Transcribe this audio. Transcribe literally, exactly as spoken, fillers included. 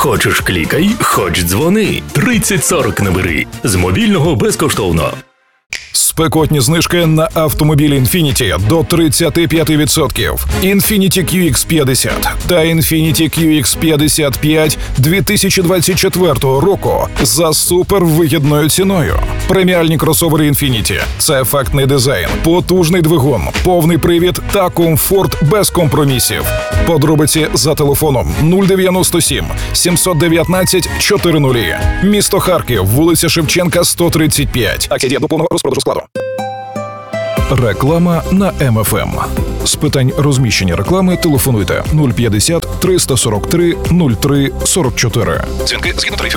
Хочеш клікай, хоч дзвони. тридцять сорок набери. З мобільного безкоштовно. Спекотні знижки на автомобілі Infiniti до тридцять п'ять відсотків. Infiniti кью ікс п'ятдесят та Infiniti кью ікс п'ятдесят п'ять дві тисячі двадцять четвертого року за супервигідною ціною. Преміальні кросовери Infiniti – це ефектний дизайн, потужний двигун, повний привід та комфорт без компромісів. Подробиці за телефоном нуль дев'яносто сім сімсот дев'ятнадцять чотирнадцять. Місто Харків, вулиця Шевченка, сто тридцять п'ять. Акція діє до повного розпродажу складу. Реклама на ем еф ем. З питань розміщення реклами телефонуйте нуль п'ятдесят триста сорок три нуль три сорок чотири. Дзвінки згідно тарифів.